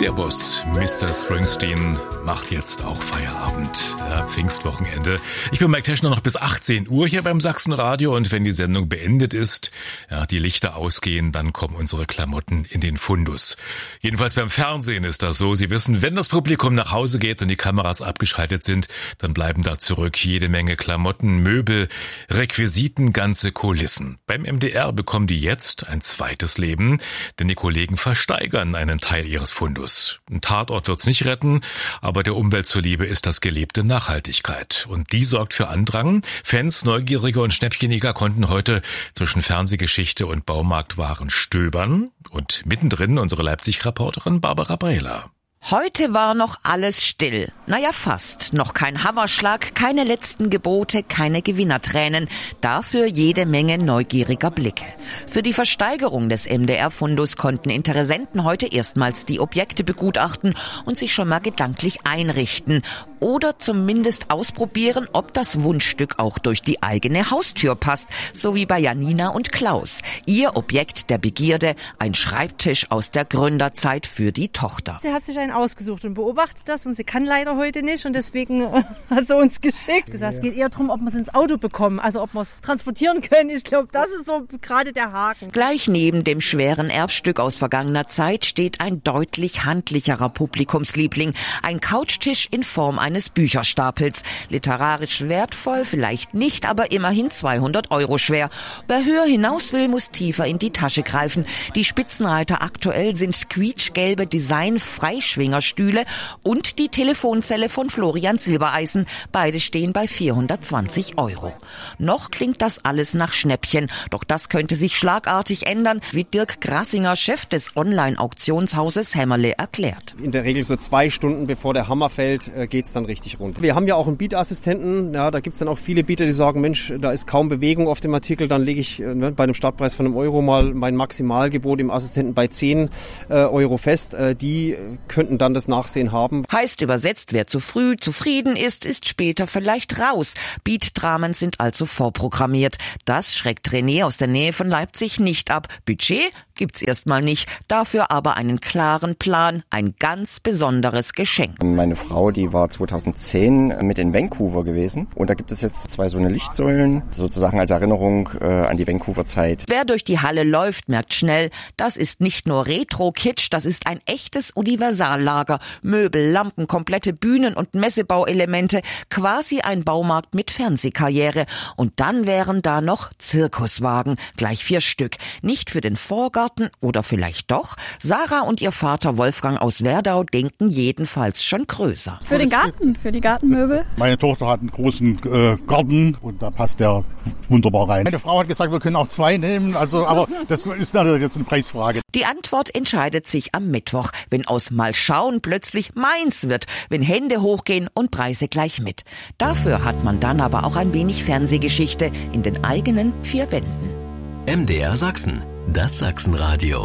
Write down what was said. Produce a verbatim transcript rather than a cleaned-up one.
Der Boss, Mister Springsteen, macht jetzt auch Feierabend. Ja, Pfingstwochenende. Ich bin Mike Teschner noch bis achtzehn Uhr hier beim Sachsenradio und wenn die Sendung beendet ist, ja, die Lichter ausgehen, dann kommen unsere Klamotten in den Fundus. Jedenfalls beim Fernsehen ist das so. Sie wissen, wenn das Publikum nach Hause geht und die Kameras abgeschaltet sind, dann bleiben da zurück jede Menge Klamotten, Möbel, Requisiten, ganze Kulissen. Beim M D R bekommen die jetzt ein zweites Leben, denn die Kollegen versteigern einen Teil ihres Fundus. Ein Tatort wird's nicht retten, aber der Umwelt zuliebe ist das gelebte Nachhaltigkeit. Und die sorgt für Andrang. Fans, Neugierige und Schnäppchenjäger konnten heute zwischen Fernsehgeschichte und Baumarktwaren stöbern. Und mittendrin unsere Leipzig-Reporterin Barbara Brehler. Heute war noch alles still. Naja, fast. Noch kein Hammerschlag, keine letzten Gebote, keine Gewinnertränen. Dafür jede Menge neugieriger Blicke. Für die Versteigerung des M D R-Fundus konnten Interessenten heute erstmals die Objekte begutachten und sich schon mal gedanklich einrichten. Oder zumindest ausprobieren, ob das Wunschstück auch durch die eigene Haustür passt. So wie bei Janina und Klaus. Ihr Objekt der Begierde, ein Schreibtisch aus der Gründerzeit für die Tochter. Sie hat sich ein ausgesucht und beobachtet das und sie kann leider heute nicht und deswegen hat sie uns geschickt. Es geht eher darum, ob wir es ins Auto bekommen, also ob wir es transportieren können. Ich glaube, das ist so gerade der Haken. Gleich neben dem schweren Erbstück aus vergangener Zeit steht ein deutlich handlicherer Publikumsliebling. Ein Couchtisch in Form eines Bücherstapels. Literarisch wertvoll, vielleicht nicht, aber immerhin zweihundert Euro schwer. Wer höher hinaus will, muss tiefer in die Tasche greifen. Die Spitzenreiter aktuell sind quietschgelbe Design-Freischwingerstühle und die Telefonzelle von Florian Silbereisen. Beide stehen bei vierhundertzwanzig Euro. Noch klingt das alles nach Schnäppchen, doch das könnte sich schlagartig ändern, wie Dirk Grassinger, Chef des Online-Auktionshauses Hämmerle, erklärt. In der Regel so zwei Stunden bevor der Hammer fällt, geht's dann richtig rund. Wir haben ja auch einen Bietassistenten, ja, da gibt's dann auch viele Bieter, die sagen, Mensch, da ist kaum Bewegung auf dem Artikel, dann lege ich ne, bei einem Startpreis von einem Euro mal mein Maximalgebot im Assistenten bei zehn äh, Euro fest. Äh, die könnten dann das Nachsehen haben. Heißt übersetzt, wer zu früh zufrieden ist, ist später vielleicht raus. Beat-Dramen sind also vorprogrammiert. Das schreckt René aus der Nähe von Leipzig nicht ab. Budget gibt's erstmal nicht, dafür aber einen klaren Plan, ein ganz besonderes Geschenk. Meine Frau, die war zweitausendzehn mit in Vancouver gewesen und da gibt es jetzt zwei so eine Lichtsäulen, sozusagen als Erinnerung äh, an die Vancouver-Zeit. Wer durch die Halle läuft, merkt schnell, das ist nicht nur Retro-Kitsch, das ist ein echtes Universallager. Möbel, Lampen, komplette Bühnen- und Messebauelemente, quasi ein Baumarkt mit Fernsehkarriere. Und dann wären da noch Zirkuswagen, gleich vier Stück. Nicht für den Vorgarten oder vielleicht doch? Sarah und ihr Vater Wolfgang aus Werdau denken jedenfalls schon größer. Für den Garten, für die Gartenmöbel. Meine Tochter hat einen großen äh, Garten und da passt der wunderbar rein. Meine Frau hat gesagt, wir können auch zwei nehmen, also aber das ist natürlich jetzt eine Preisfrage. Die Antwort entscheidet sich am Mittwoch, wenn aus Mal schauen plötzlich meins wird, wenn Hände hochgehen und Preise gleich mit. Dafür hat man dann aber auch ein wenig Fernsehgeschichte in den eigenen vier Wänden. M D R Sachsen, das Sachsenradio.